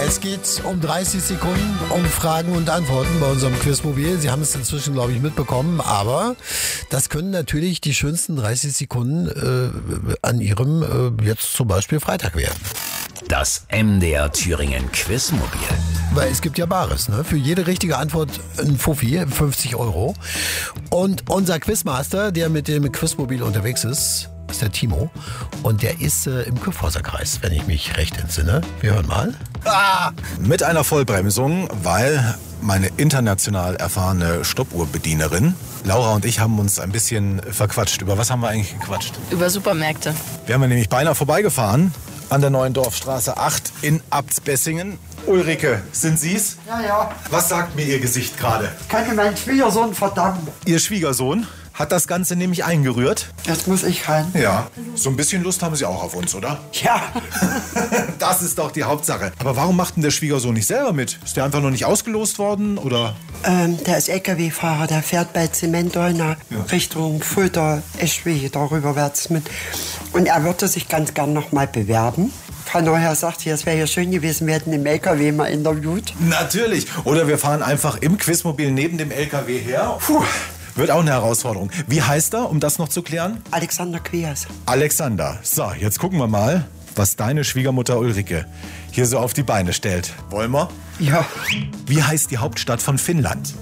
Es geht um 30 Sekunden um Fragen und Antworten bei unserem Quizmobil. Sie haben es inzwischen, glaube ich, mitbekommen, aber das können natürlich die schönsten 30 Sekunden an Ihrem jetzt zum Beispiel Freitag werden. Das MDR Thüringen Quizmobil. Weil es gibt ja Bares, ne? Für jede richtige Antwort ein Fuffi, 50 €. Und unser Quizmaster, der mit dem Quizmobil unterwegs ist der Timo. Und der ist im Kyffhauser-Kreis, wenn ich mich recht entsinne. Wir hören mal. Mit einer Vollbremsung, weil meine international erfahrene Stoppuhrbedienerin Laura und ich haben uns ein bisschen verquatscht. Über was haben wir eigentlich gequatscht? Über Supermärkte. Wir haben nämlich beinahe vorbeigefahren an der Neuen Dorfstraße 8 in Abtsbessingen. Ulrike, sind Sie's? Ja. Was sagt mir Ihr Gesicht gerade? Kann ich meinen Schwiegersohn verdammen? Ihr Schwiegersohn hat das Ganze nämlich eingerührt. Jetzt muss ich rein. Ja, so ein bisschen Lust haben Sie auch auf uns, oder? Ja. Das ist doch die Hauptsache. Aber warum macht denn der Schwiegersohn nicht selber mit? Ist der einfach noch nicht ausgelost worden, oder? Der ist LKW-Fahrer, der fährt bei Zementdolna Richtung Fulda, Eschwege, darüber wärts mit. Und er würde sich ganz gern noch mal bewerben. Frau Neuherr sagt hier, es wäre ja schön gewesen, wir hätten im LKW mal interviewt. Natürlich. Oder wir fahren einfach im Quizmobil neben dem LKW her. Puh. Wird auch eine Herausforderung. Wie heißt er, um das noch zu klären? Alexander Queers. Alexander. So, jetzt gucken wir mal, was deine Schwiegermutter Ulrike hier so auf die Beine stellt. Wollen wir? Ja. Wie heißt die Hauptstadt von Finnland?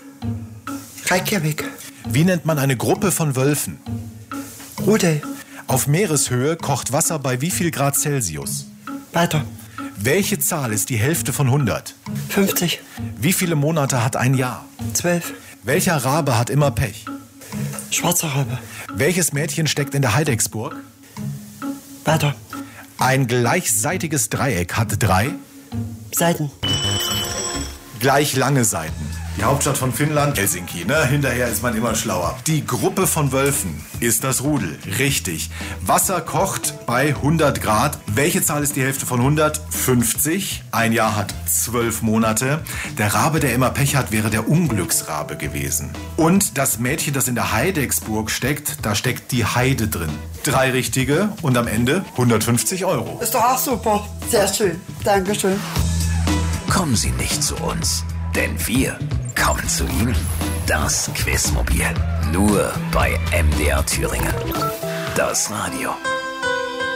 Reykjavik. Wie nennt man eine Gruppe von Wölfen? Rudel. Auf Meereshöhe kocht Wasser bei wie viel Grad Celsius? Weiter. Welche Zahl ist die Hälfte von 100? 50. Wie viele Monate hat ein Jahr? 12. Welcher Rabe hat immer Pech? Schwarzer Rabe. Welches Mädchen steckt in der Heidecksburg? Weiter. Ein gleichseitiges Dreieck hat 3 Seiten. gleich lange Seiten. Die Hauptstadt von Finnland, Helsinki, ne? Hinterher ist man immer schlauer. Die Gruppe von Wölfen ist das Rudel. Richtig. Wasser kocht bei 100 Grad. Welche Zahl ist die Hälfte von 100? 50. Ein Jahr hat 12 Monate. Der Rabe, der immer Pech hat, wäre der Unglücksrabe gewesen. Und das Mädchen, das in der Heidecksburg steckt, da steckt die Heide drin. 3 richtige und am Ende 150 €. Ist doch auch super. Sehr schön. Dankeschön. Kommen Sie nicht zu uns, denn wir kommen zu Ihnen. Das Quizmobil. Nur bei MDR Thüringen. Das Radio.